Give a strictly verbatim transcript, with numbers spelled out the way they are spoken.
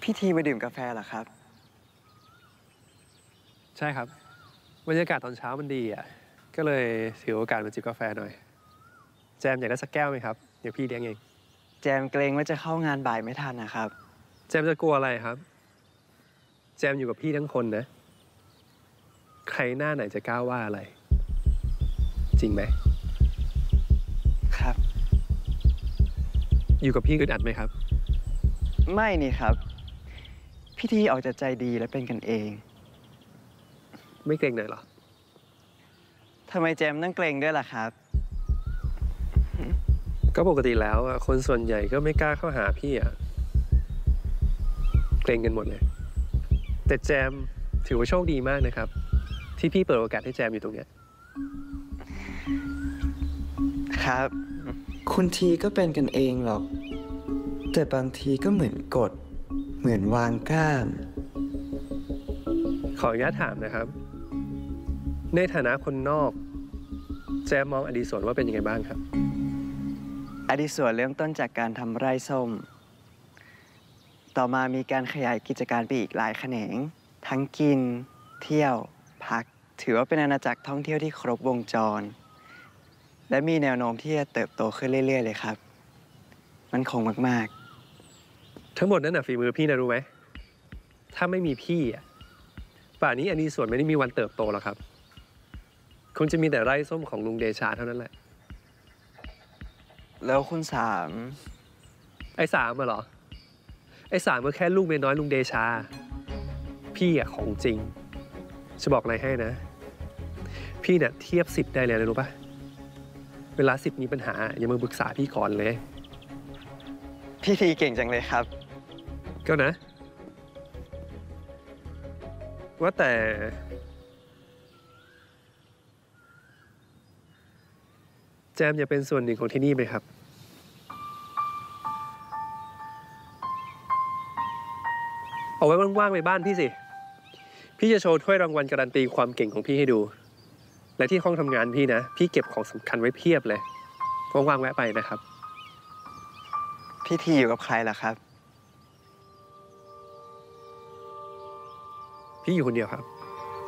พี่ทีมาดื่มกาแฟเหรอครับใช่ครับบรรยากาศตอนเช้ามันดีอ่ะก็เลยถือโอกาสมาจิบกาแฟหน่อยแจมอยากได้สักแก้วไหมครับเดี๋ยวพี่เลี้ยงเองแจมเกรงว่าจะเข้างานบ่ายไม่ทันนะครับแจมจะกลัวอะไรครับแจมอยู่กับพี่ทั้งคนนะใครหน้าไหนจะกล้าว่าอะไรจริงไหมครับอยู่กับพี่อึดอัดไหมครับไม่นี่ครับพี่ทีออกจะใจดีและเป็นกันเองไม่เกรงหน่อยหรอทำไมแจมต้องเกรงด้วยล่ะครับก็ปกติแล้วคนส่วนใหญ่ก็ไม่กล้าเข้าหาพี่อ่ะเกรงกันหมดเลยแต่แจมถือว่าโชคดีมากนะครับที่พี่เปิดโอกาสให้แจมอยู่ตรงเนี้ยครับคุณทีก็เป็นกันเองหรอกแต่บางทีก็เหมือนกดเหมือนวางก้านขออนุญาตถามนะครับในฐานะคนนอกแจมมองอดีศรว่าเป็นยังไงบ้างครับอดีศรเริ่มต้นจากการทำไร่ส้มต่อมามีการขยายกิจการไปอีกหลายแขนงทั้งกินเที่ยวพักถือว่าเป็นอาณาจักรท่องเที่ยวที่ครบวงจรและมีแนวโน้มที่จะเติบโตขึ้นเรื่อยๆเลยครับมันคงมากๆทั้งหมดนั้นน่ะฝีมือพี่นะรู้ไหมถ้าไม่มีพี่อ่ะป่านนี้อดีศรไม่ได้มีวันเติบโตหรอกครับคงจะมีแต่ไร่ส้มของลุงเดชาเท่านั้นแหละแล้วคุณสามไอ้สามอะเหรอไอ้สามก็แค่ลูกเมียน้อยลุงเดชาพี่อะของจริงจะบอกอะไรให้นะพี่เนี่ยเทียบสิบได้เลยนะรู้ปะเวลาสิบมีปัญหาอย่ามาปรึกษาพี่ก่อนเลยพี่ทีเก่งจังเลยครับก็นะว่าแต่แจมอยากเป็นส่วนหนึ่งของที่นี่ไหมครับเอาไว้ว่างๆไปบ้านพี่สิพี่จะโชว์ถ้วยรางวัลการันตีความเก่งของพี่ให้ดูและที่ห้องทำงานพี่นะพี่เก็บของสำคัญไว้เพียบเลยว่างๆแวะไปนะครับพี่ทีอยู่กับใครล่ะครับพี่อยู่คนเดียวครับ